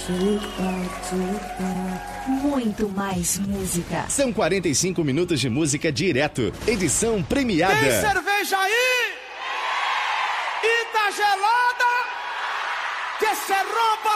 Muito mais música. São 45 minutos de música direto. Edição premiada. Tem cerveja aí? E tá gelada? Que cê rouba